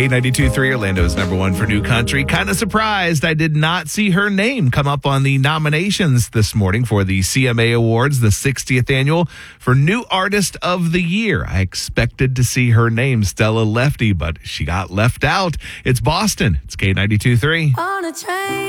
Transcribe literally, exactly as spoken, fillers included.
K ninety-two point three, Orlando's number one for new country. Kind of surprised I did not see her name come up on the nominations this morning for the C M A Awards, the sixtieth annual for New Artist of the Year. I expected to see her name, Stella Lefty, but she got left out. It's Boston. It's K ninety-two point three. On a train.